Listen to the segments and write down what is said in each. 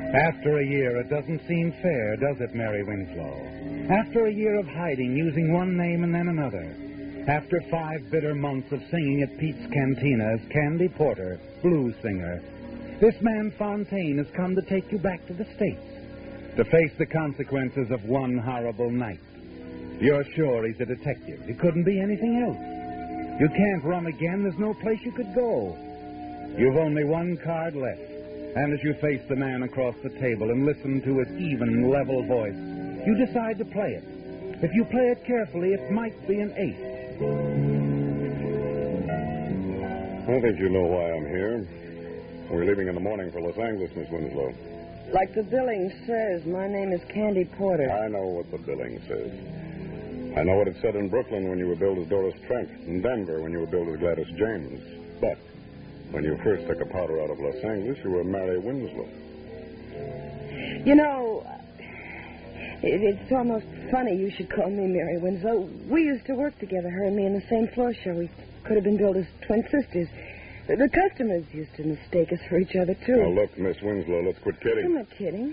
After a year, it doesn't seem fair, does it, Mary Winslow? After a year of hiding, using one name and then another. After 5 bitter months of singing at Pete's Cantina as Candy Porter, blues singer, this man Fontaine has come to take you back to the States, to face the consequences of one horrible night. You're sure he's a detective. He couldn't be anything else. You can't run again. There's no place you could go. You've only one card left. And as you face the man across the table and listen to his even, level voice, you decide to play it. If you play it carefully, it might be an ace. I think you know why I'm here. We're leaving in the morning for Los Angeles, Miss Winslow. Like the billing says, my name is Candy Porter. I know what the billing says. I know what it said in Brooklyn when you were billed as Doris Trent, in Denver when you were billed as Gladys James. But when you first took a powder out of Los Angeles, you were Mary Winslow. You know, it's almost funny you should call me Mary Winslow. We used to work together, her and me, in the same floor show. We could have been billed as twin sisters. The customers used to mistake us for each other, too. Now, look, Miss Winslow, let's quit kidding. I'm not kidding.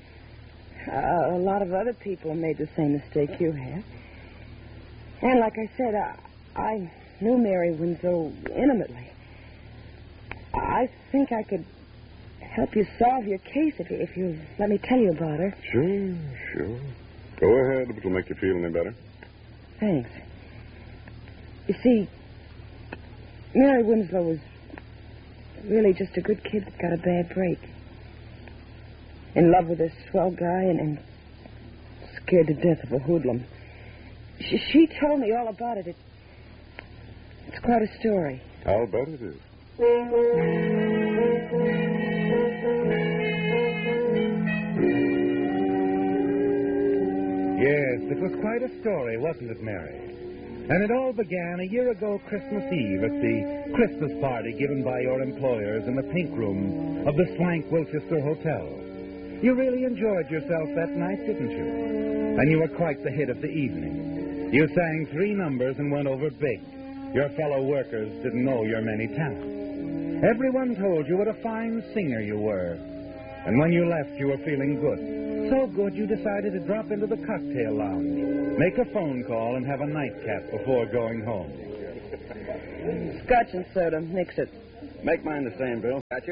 A lot of other people made the same mistake you have. And like I said, I knew Mary Winslow intimately. I think I could help you solve your case if you let me tell you about her. Sure. Go ahead, if it'll make you feel any better. Thanks. You see, Mary Winslow was really just a good kid that got a bad break. In love with a swell guy and scared to death of a hoodlum. She told me all about it. It's quite a story. I'll bet it is. Yes, it was quite a story, wasn't it, Mary? And it all began a year ago Christmas Eve at the Christmas party given by your employers in the pink room of the Swank Wilchester Hotel. You really enjoyed yourself that night, didn't you? And you were quite the hit of the evening. You sang 3 numbers and went over big. Your fellow workers didn't know your many talents. Everyone told you what a fine singer you were. And when you left, you were feeling good. So good you decided to drop into the cocktail lounge, make a phone call, and have a nightcap before going home. Scotch and soda. Mix it. Make mine the same, Bill. Gotcha.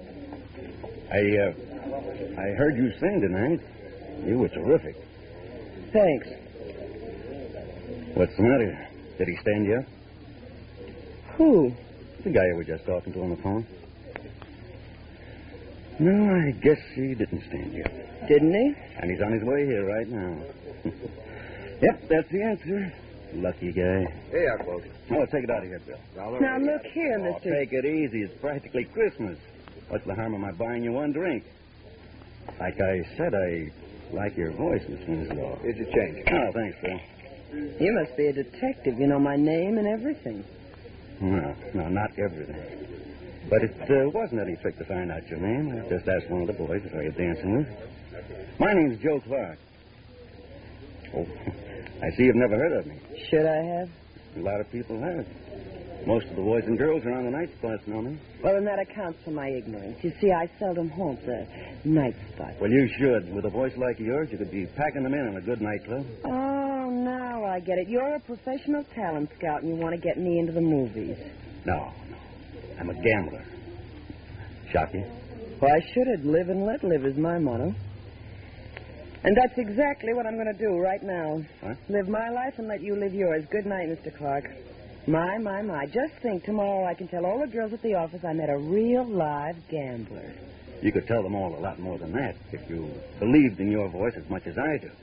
I heard you sing tonight. You were terrific. Thanks. What's the matter? Did he stand you up? Who? The guy you were just talking to on the phone. No, I guess he didn't stand you up. Didn't he? And he's on his way here right now. Yep, that's the answer. Lucky guy. Here, folks. Oh, take it out of here, Bill. Now, look here, Oh, mister. take it easy. It's practically Christmas. What's the harm of my buying you one drink? Like I said, I like your voice, Miss Winslow. Here's your change. Oh, thanks, Bill. You must be a detective. You know my name and everything. No, not everything. But it wasn't any trick to find out your name. I just asked one of the boys if I was dancing with. My name's Joe Clark. Oh, I see you've never heard of me. Should I have? A lot of people have. Most of the boys and girls around the night spots know me. Well, then that accounts for my ignorance. You see, I seldom haunt the night spot. Well, you should. With a voice like yours, you could be packing them in a good nightclub. Oh, now I get it. You're a professional talent scout, and you want to get me into the movies. No. I'm a gambler. Shock you? Why should it? Live and let live is my motto. And that's exactly what I'm going to do right now. What? Live my life and let you live yours. Good night, Mr. Clark. My. Just think, tomorrow I can tell all the girls at the office I met a real live gambler. You could tell them all a lot more than that if you believed in your voice as much as I do.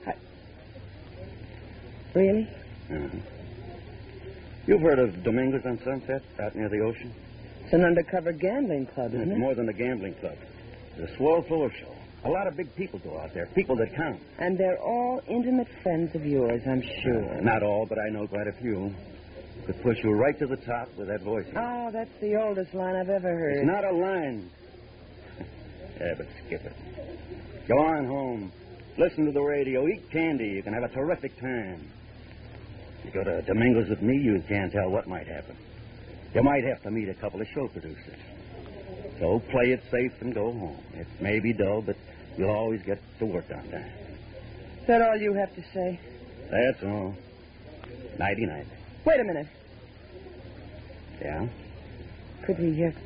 Really? Uh-huh. You've heard of Dominguez on Sunset out near the ocean? It's an undercover gambling club, isn't It's it? more than a gambling club. It's a swell floor show. A lot of big people go out there, people that count. And they're all intimate friends of yours, I'm sure. Not all, but I know quite a few. Could push you right to the top with that voice. Oh, that's the oldest line I've ever heard. It's not a line. Yeah, but skip it. Go on home. Listen to the radio. Eat candy. You can have a terrific time. You go to Dominguez with me, you can't tell what might happen. You might have to meet a couple of show producers. So play it safe and go home. It may be dull, but you'll always get to work on time. Is that all you have to say? That's all. Nighty-night. Wait a minute. Yeah? Could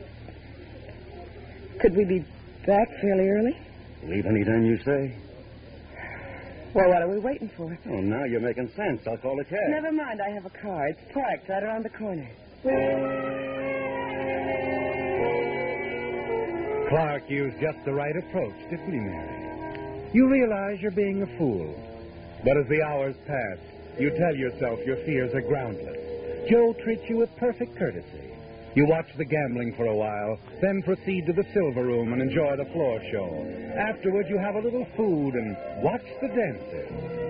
we be back fairly early? Leave anytime you say. Well, what are we waiting for? Oh, now you're making sense. I'll call a cab. Never mind, I have a car. It's parked right around the corner. Clark used just the right approach, didn't he, Mary? You realize you're being a fool. But as the hours pass, you tell yourself your fears are groundless. Joe treats you with perfect courtesy. You watch the gambling for a while, then proceed to the silver room and enjoy the floor show. Afterward, you have a little food and watch the dancers.